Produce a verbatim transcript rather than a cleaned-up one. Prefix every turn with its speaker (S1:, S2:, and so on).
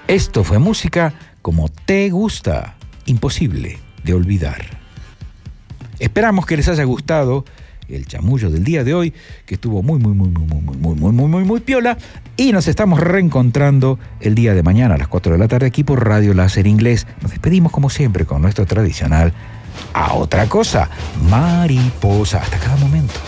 S1: Esto fue música como te gusta, imposible de olvidar. Esperamos que les haya gustado el chamullo del día de hoy, que estuvo muy, muy, muy, muy, muy, muy, muy, muy, muy, muy, muy piola. Y nos estamos reencontrando el día de mañana a las cuatro de la tarde aquí por Radio Láser Inglés. Nos despedimos como siempre con nuestro tradicional a otra cosa, mariposa. Hasta cada momento.